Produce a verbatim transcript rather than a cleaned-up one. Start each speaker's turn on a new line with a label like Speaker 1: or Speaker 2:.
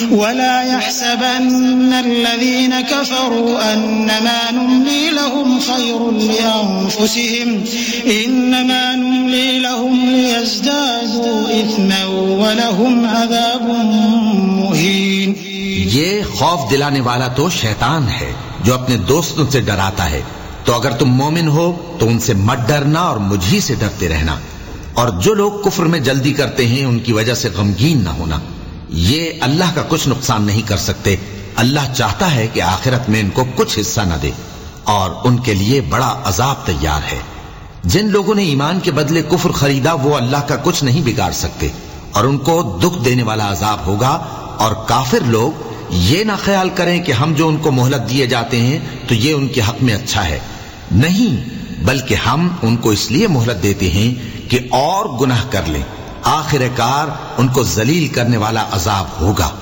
Speaker 1: ولا يحسبن الذين كفروا أنما نملي لهم خير لأنفسهم إنما نملي لهم ليزدادوا إثما ولهم عذاب مهين.
Speaker 2: یہ خوف دلانے والا تو شیطان ہے جو اپنے دوستوں سے ڈراتا ہے. تو اگر تم مومن ہو تو ان سے مت ڈرنا اور مجھ ہی سے ڈرتے رہنا. اور جو لوگ کفر میں جلدی کرتے ہیں ان کی وجہ سے غمگین نہ ہونا. یہ اللہ کا کچھ نقصان نہیں کر سکتے. اللہ چاہتا ہے کہ آخرت میں ان کو کچھ حصہ نہ دے اور ان کے لیے بڑا عذاب تیار ہے. جن لوگوں نے ایمان کے بدلے کفر خریدا وہ اللہ کا کچھ نہیں بگاڑ سکتے اور ان کو دکھ دینے والا عذاب ہوگا. اور کافر لوگ یہ نہ خیال کریں کہ ہم جو ان کو مہلت دیے جاتے ہیں تو یہ ان کے حق میں اچھا ہے. نہیں، بلکہ ہم ان کو اس لیے مہلت دیتے ہیں کہ اور گناہ کر لیں. آخر کار ان کو ذلیل کرنے والا عذاب ہوگا.